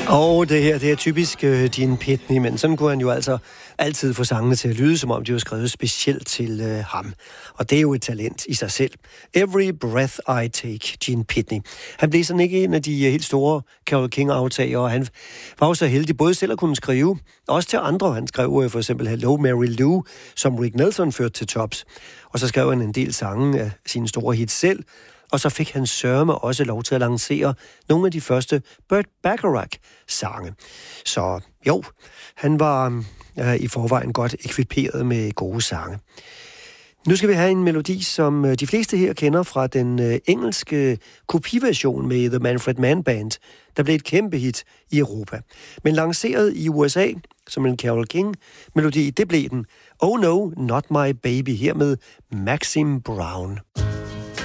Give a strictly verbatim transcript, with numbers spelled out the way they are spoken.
Og det her, det er typisk uh, Gene Pitney, men sådan kunne han jo altså altid få sangene til at lyde, som om de var skrevet specielt til uh, ham. Og det er jo et talent i sig selv. Every Breath I Take, Gene Pitney. Han blev sådan ikke en af de uh, helt store Carole King-aftagere, og han var jo så heldig både selv at kunne skrive, også til andre. Han skrev uh, for eksempel Hello Mary Lou, som Rick Nelson førte til tops. Og så skrev han en del sange af sine store hits selv, og så fik han sørme også lov til at lancere nogle af de første Burt Bacharach-sange. Så jo, han var øh, i forvejen godt ekviperet med gode sange. Nu skal vi have en melodi, som øh, de fleste her kender fra den øh, engelske kopiversion med The Manfred Mann Band, der blev et kæmpe hit i Europa. Men lanceret i U S A som en Carole King-melodi, det blev den Oh No, Not My Baby her med Maxim Brown.